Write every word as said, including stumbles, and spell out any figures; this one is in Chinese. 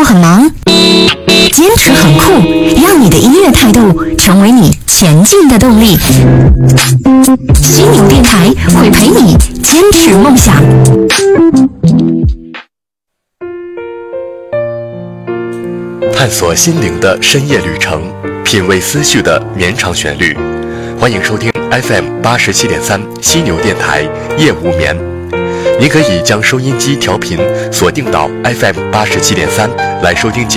后很忙？坚持很酷，让你的音乐态度成为你前进的动力。犀牛电台会陪你坚持梦想。 探索心灵的深夜旅程，品味思绪的绵长旋律。欢迎收听 F M 八十七点三犀牛电台夜无眠。您可以将收音机调频锁定到 F M 八十七点三来收听节目。